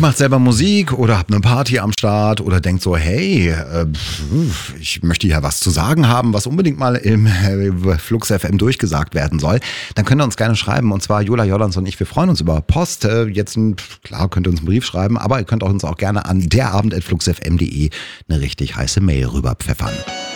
macht selber Musik oder habt eine Party am Start oder denkt so, hey, ich möchte hier was zu sagen haben, was unbedingt mal im Flux FM durchgesagt werden soll, dann könnt ihr uns gerne schreiben. Und zwar Jola Jordans und ich, wir freuen uns über Post. Jetzt, klar, könnt ihr uns einen Brief schreiben, aber ihr könnt uns auch gerne an derabend@fluxfm.de eine richtig heiße Mail rüberpfeffern.